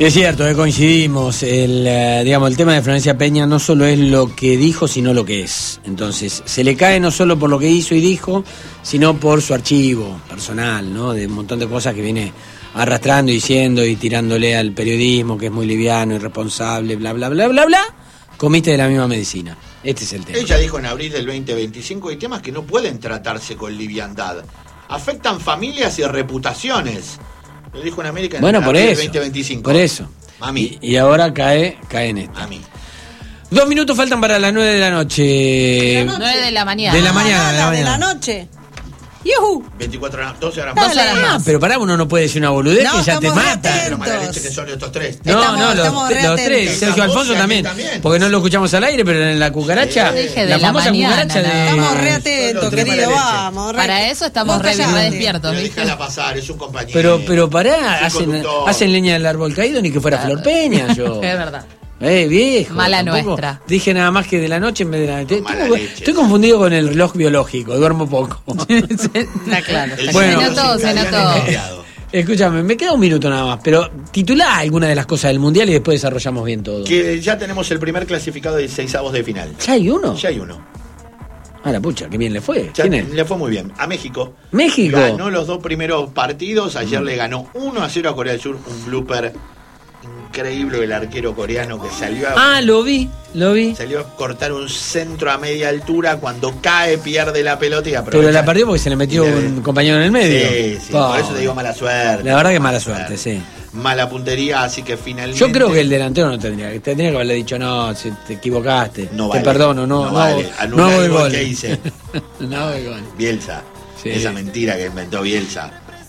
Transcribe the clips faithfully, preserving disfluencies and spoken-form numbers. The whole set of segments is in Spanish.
Es cierto, que coincidimos. El, eh, digamos, el tema de Florencia Peña no solo es lo que dijo, sino lo que es. Entonces, se le cae no solo por lo que hizo y dijo, sino por su archivo personal, ¿no? De un montón de cosas que viene arrastrando y diciendo y tirándole al periodismo, que es muy liviano, irresponsable, bla, bla, bla, bla, bla. Comiste de la misma medicina. Este es el tema. Ella dijo en abril del veinte veinticinco, hay temas que no pueden tratarse con liviandad. Afectan familias y reputaciones. Lo dijo en América en bueno, por abril eso, del veinte veinticinco. Por eso. Mami. Y, y ahora cae, cae en esto. Mami. Dos minutos faltan para las nueve de la noche. nueve de la mañana. De la mañana, Ah, de la de la mañana. noche. ¡Yuhu! veinticuatro horas, doce horas Dale, más. horas Ah, más. pero pará, uno no puede decir una boludez No, que ya te estamos mata. re Pero mala atentos. leche que son estos tres. No, Estamos- no, los, estamos re los tres. atentos. Sergio Alfonso Vos y a mí también, también. porque no lo escuchamos al aire, pero en la cucaracha, Sí, dije de la la famosa mañana, cucaracha ¿no? de... Estamos re Solo atentos, tres querido, mala leche. vamos. re- Para eso estamos Vos re, callate. re despiertos, Pero ¿viste? déjala pasar, es un compañero. Pero, pero pará, Es un hacen, conductor. hacen leña del árbol caído ni que fuera Flor Peña, yo. Es verdad. Eh, viejo. Mala tampoco nuestra. Dije nada más que de la noche en vez de la noche. Mala Estoy, leche. estoy confundido con el reloj biológico, duermo poco. Está claro. El Bueno. Se notó, se circadiano notó. inmediato. Escúchame, me queda un minuto nada más, pero titulá alguna de las cosas del Mundial y después desarrollamos bien todo. Que ya tenemos el primer clasificado de seisavos de final. ¿Ya hay uno? Ya hay uno. Ah, la pucha, qué bien le fue. Ya ¿Quién es? le fue muy bien. A México. México. Ganó los dos primeros partidos. Ayer le ganó uno a cero a Corea del Sur. Un blooper increíble del arquero coreano que salió a, Ah, lo vi, lo vi. salió a cortar un centro a media altura. Cuando cae, pierde la pelota y aprovecha. Pero la perdió porque se le metió Y le- un compañero en el medio. Sí, sí, Pa. por eso te digo mala suerte. La verdad que mala suerte, sí. Mala puntería, así que finalmente. Yo creo que el delantero no tendría que tendría que haberle dicho, no, si te equivocaste, No te vale. perdono, no, No no, vale. no, Anulá hago el el gol gol. que hice. No hago el gol. Bielsa. Sí. Esa mentira que inventó Bielsa.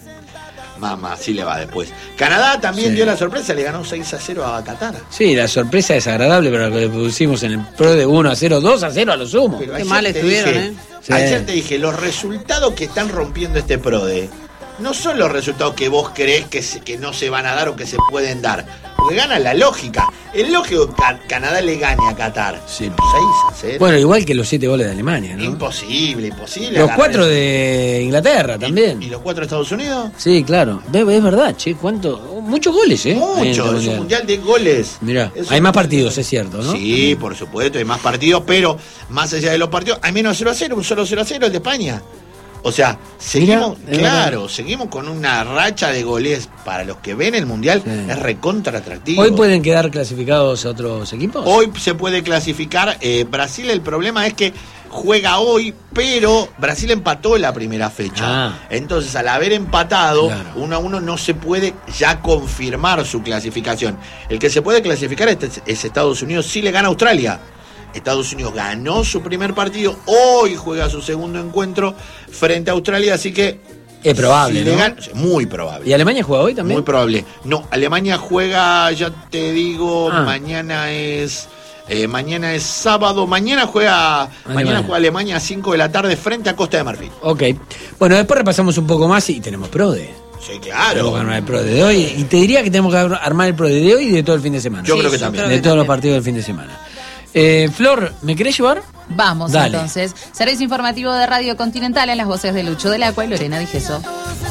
Mamá, así le va después. Canadá también Sí. dio la sorpresa, le ganó seis a cero a Qatar. Sí, la sorpresa es agradable, pero lo que pusimos en el pro de uno a cero, dos a cero a lo sumo. Pero Qué ayer mal te estuvieron, dije- ¿eh? Sí. Ayer te dije, los resultados que están rompiendo este PRODE no son los resultados que vos creés que, se- que no se van a dar o que se pueden dar. Porque gana la lógica. Es lógico que Ca- Canadá le gane a Qatar. Sí. seis a cero. Bueno, igual que los siete goles de Alemania, ¿no? Imposible, imposible. Los agarrar cuatro eso. de Inglaterra ¿Y- también. ¿Y los cuatro de Estados Unidos? Sí, claro. Ve- Es verdad, che, cuánto, muchos goles, ¿eh? Ahí en este Mucho, es un mundial. mundial de goles. Mirá, Es hay un- más partidos, es cierto, ¿no? Sí, por supuesto, hay más partidos, pero más allá de los partidos, hay menos cero a cero, un solo cero a cero el de España. O sea, seguimos, Mirá, es claro, verdad. seguimos con una racha de goles para los que ven el mundial, Sí. es recontra atractivo. ¿Hoy pueden quedar clasificados otros equipos? Hoy se puede clasificar. eh, Brasil, el problema es que juega hoy, pero Brasil empató la primera fecha. Ah. Entonces, al haber empatado, Claro. uno a uno no se puede ya confirmar su clasificación. El que se puede clasificar es, es Estados Unidos si le gana a Australia. Estados Unidos ganó su primer partido, hoy juega su segundo encuentro frente a Australia, así que... Es probable, si le ¿no? gana- muy probable. ¿Y Alemania juega hoy también? Muy probable. No, Alemania juega, ya te digo, Ah. mañana es eh, mañana es sábado, mañana juega Alemania. mañana juega Alemania a cinco de la tarde frente a Costa de Marfil. Ok. Bueno, después repasamos un poco más y tenemos PRODE. Sí, Tenemos claro. que armar el PRODE de hoy. Y te diría que tenemos que armar el PRODE de hoy y de todo el fin de semana. Yo Sí, creo que yo también. creo De que todos los también. partidos del fin de semana. Eh, Flor, ¿me querés llevar? Vamos Dale. entonces. Servicio informativo de Radio Continental en las voces de Lucho del Agua y Lorena Dijeso.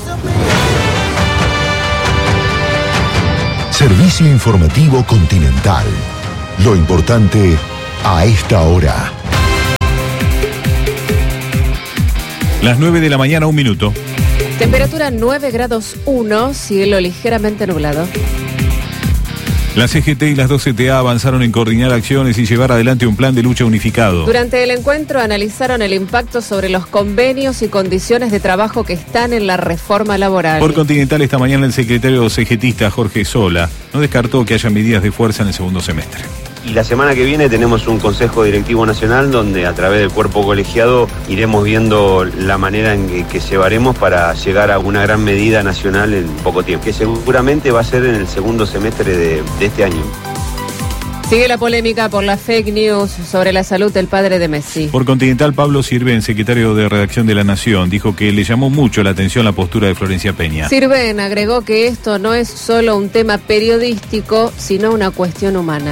Servicio informativo Continental. Lo importante a esta hora. Las nueve de la mañana, un minuto. Temperatura nueve grados uno, cielo ligeramente nublado. La C G T y las dos C T A avanzaron en coordinar acciones y llevar adelante un plan de lucha unificado. Durante el encuentro analizaron el impacto sobre los convenios y condiciones de trabajo que están en la reforma laboral. Por Continental, esta mañana el secretario cegetista Jorge Sola no descartó que haya medidas de fuerza en el segundo semestre. Y la semana que viene tenemos un Consejo Directivo Nacional donde a través del cuerpo colegiado iremos viendo la manera en que, que llevaremos para llegar a una gran medida nacional en poco tiempo, que seguramente va a ser en el segundo semestre de, de este año. Sigue la polémica por la fake news sobre la salud del padre de Messi. Por Continental, Pablo Sirven, secretario de Redacción de La Nación, dijo que le llamó mucho la atención la postura de Florencia Peña. Sirven agregó que esto no es solo un tema periodístico, sino una cuestión humana.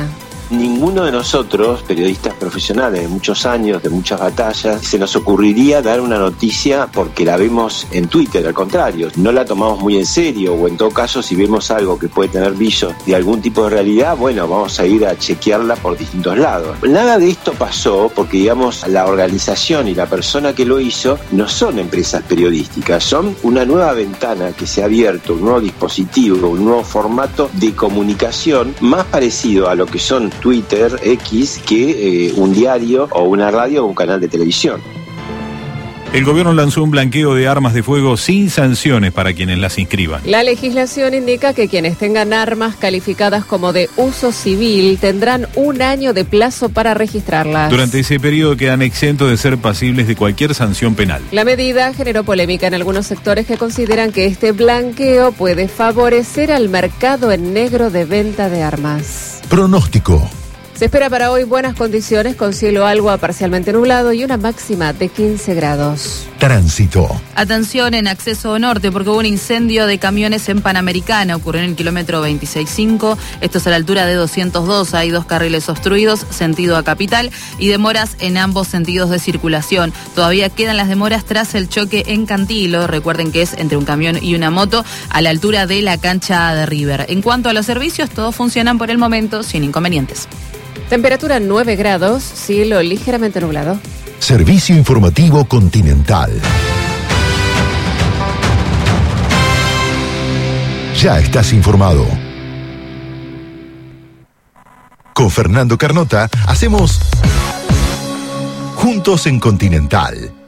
Ninguno de nosotros, periodistas profesionales de muchos años, de muchas batallas, se nos ocurriría dar una noticia porque la vemos en Twitter. Al contrario, no la tomamos muy en serio, o en todo caso, si vemos algo que puede tener visos de algún tipo de realidad, bueno, vamos a ir a chequearla por distintos lados. Nada de esto pasó porque, digamos, la organización y la persona que lo hizo no son empresas periodísticas, son una nueva ventana que se ha abierto, un nuevo dispositivo, un nuevo formato de comunicación más parecido a lo que son Twitter, X, que eh, un diario o una radio o un canal de televisión. El gobierno lanzó un blanqueo de armas de fuego sin sanciones para quienes las inscriban. La legislación indica que quienes tengan armas calificadas como de uso civil tendrán un año de plazo para registrarlas. Durante ese periodo quedan exentos de ser pasibles de cualquier sanción penal. La medida generó polémica en algunos sectores que consideran que este blanqueo puede favorecer al mercado en negro de venta de armas. Pronóstico. Se espera para hoy buenas condiciones con cielo algo a parcialmente nublado y una máxima de quince grados. Tránsito. Atención en acceso norte porque hubo un incendio de camiones en Panamericana, ocurrió en el kilómetro veintiséis cinco, esto es a la altura de doscientos dos, hay dos carriles obstruidos, sentido a Capital, y demoras en ambos sentidos de circulación. Todavía quedan las demoras tras el choque en Cantilo, recuerden que es entre un camión y una moto, a la altura de la cancha de River. En cuanto a los servicios, todos funcionan por el momento sin inconvenientes. Temperatura nueve grados, cielo ligeramente nublado. Servicio informativo Continental. Ya estás informado. Con Fernando Carnota hacemos Juntos en Continental.